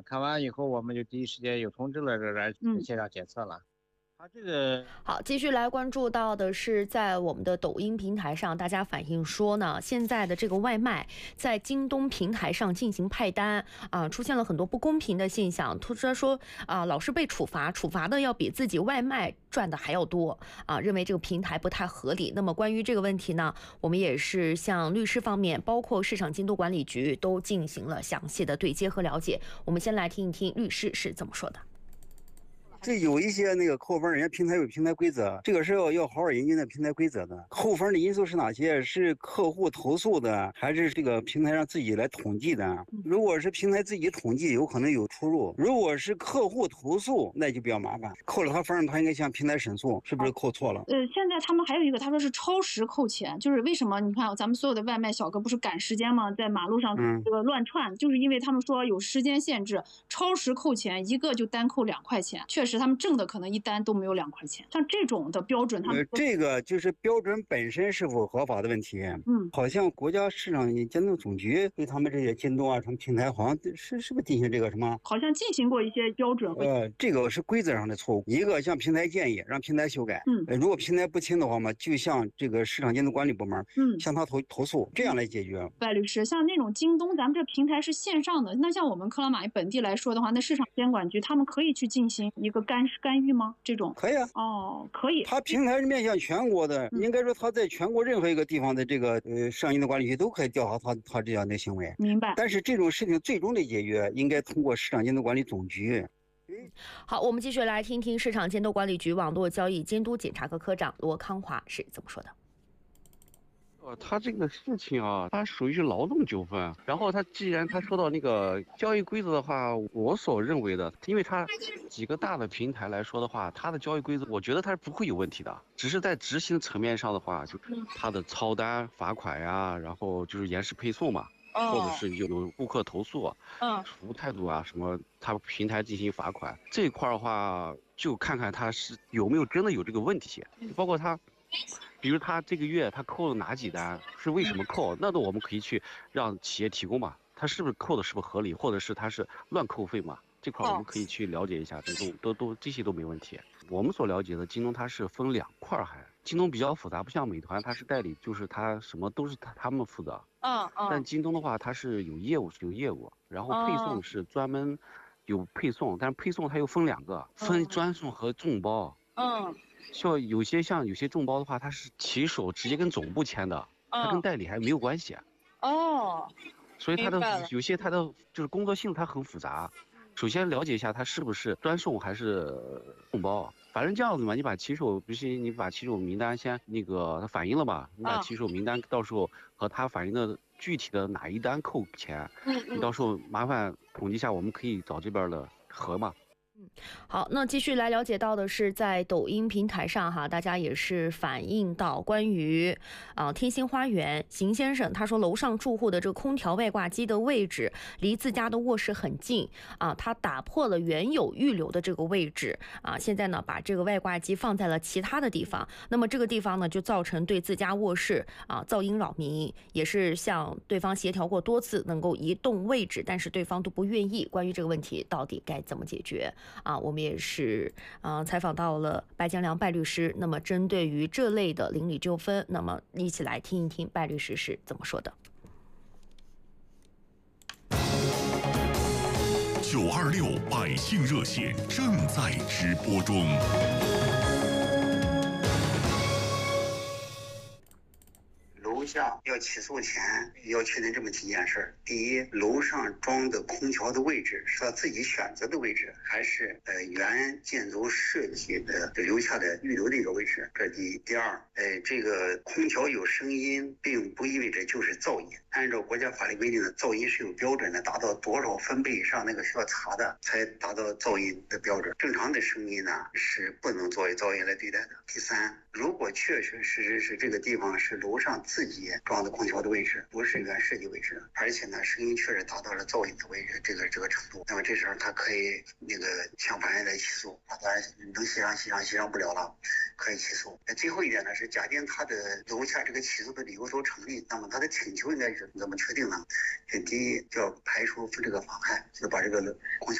看完以后，我们就第一时间有通知了，来线上检测了。他这个好，继续来关注到的是，在我们的抖音平台上，大家反映说呢，现在的这个外卖在京东平台上进行派单出现了很多不公平的现象。他说老是被处罚的要比自己外卖赚的还要多认为这个平台不太合理。那么关于这个问题呢，我们也是向律师方面，包括市场监督管理局都进行了详细的对接和了解。我们先来听一听律师是怎么说的。 这有一些那个扣分，人家平台有平台规则，这个是要好好引进的平台规则的。扣分的因素是哪些？是客户投诉的，还是这个平台上自己来统计的？如果是平台自己统计，有可能有出入；如果是客户投诉，那就比较麻烦。扣了他分，他应该向平台申诉，是不是扣错了？ 现在他们还有一个，他说是超时扣钱，就是为什么？你看咱们所有的外卖小哥不是赶时间吗？在马路上这个乱窜，就是因为他们说有时间限制，超时扣钱，一个就单扣2块钱，确实他们挣的可能一单都没有2块钱。像这种的标准，他们这个就是标准本身是否合法的问题。好像国家市场监督总局对他们这些京东什么平台，好像是不是进行这个什么？ 好像进行过一些标准。 这个是规则上的错误。一个向平台建议，让平台修改。如果平台不听的话嘛，就向这个市场监督管理部门，向他投诉，这样来解决。 外律师，像那种京东，咱们这平台是线上的，那像我们克拉玛依本地来说的话，那市场监管局他们可以去进行一个干预吗？这种可以啊。 可以。 他平台是面向全国的，应该说他在全国任何一个地方的这个市场监督管理局都可以调查他这样的行为。 明白。 但是这种事情最终的解决应该通过市场监督管理总局。 好，我们继续来听听市场监督管理局网络交易监督检查科科长罗康华是怎么说的。 他这个事情他属于是劳动纠纷。然后既然他说到那个交易规则的话，我所认为的，因为他几个大的平台来说的话，他的交易规则，我觉得他是不会有问题的。只是在执行层面上的话，就他的操单、罚款呀，然后就是延时配送嘛，或者是有顾客投诉，服务态度什么，他平台进行罚款这一块的话，就看看他是有没有真的有这个问题，包括他。比如他这个月他扣了哪几单，是为什么扣？那我们可以去让企业提供嘛，他是不是扣的是不是合理，或者是他是乱扣费嘛？这块我们可以去了解一下，这些都没问题。我们所了解的京东它是分2块，京东比较复杂，不像美团它是代理，就是它什么都是他们负责。但京东的话，它是有业务，然后配送是专门有配送，但是配送它又分2个，分专送和众包。像有些众包的话，它是骑手直接跟总部签的，它跟代理还没有关系。所以有些它的就是工作性它很复杂。首先了解一下它是不是专送还是众包，反正这样子嘛，你把骑手名单先他反映了吧，你把骑手名单到时候和他反映的具体的哪一单扣钱，你到时候麻烦统计一下，我们可以找这边的核嘛。 好，那继续来了解到的是，在抖音平台上大家也是反映到关于天心花园邢先生，他说楼上住户的这个空调外挂机的位置离自家的卧室很近他打破了原有预留的这个位置现在呢把这个外挂机放在了其他的地方，那么这个地方呢就造成对自家卧室噪音扰民，也是向对方协调过多次能够移动位置，但是对方都不愿意。关于这个问题到底该怎么解决我们也是采访到了白江良拜律师，那么针对于这类的邻里纠纷，那么一起来听一听拜律师是怎么说的。 926百姓热线正在直播中。 楼下要起诉前要确定这么几件事：第一，楼上装的空调的位置是他自己选择的位置，还是原建筑设计的留下的预留的一个位置？这是第一。第二，这个空调有声音，并不意味着就是噪音。按照国家法律规定的，噪音是有标准的，达到多少分贝以上那个需要查的，才达到噪音的标准。正常的声音呢是不能作为噪音来对待的。第三，如果确确实实是这个地方是楼上自己装的空调的位置，不是原设计位置，而且呢声音确实达到了噪音的位置这个程度，那么这时候他可以向法院来起诉。当然能协商不了了，可以起诉。最后一点呢是假定他的楼下这个起诉的理由都成立，那么他的请求应该是怎么确定呢？第一，就要排除这个妨害，就把这个空调